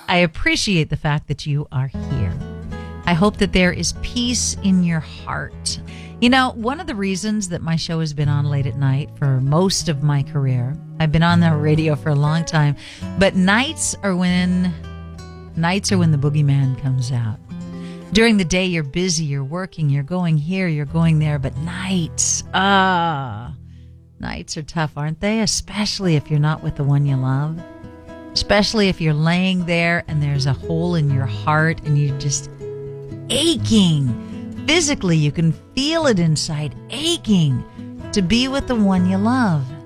I appreciate the fact that you are here. I hope that there is peace in your heart. You know, one of the reasons that my show has been on late at night for most of my career, I've been on the radio for a long time, but nights are when the boogeyman comes out. During the day, you're busy, you're working, you're going here, you're going there, but nights are tough, aren't they? Especially if you're not with the one you love. Especially if you're laying there and there's a hole in your heart and you're just aching. Physically, you can feel it inside, aching to be with the one you love.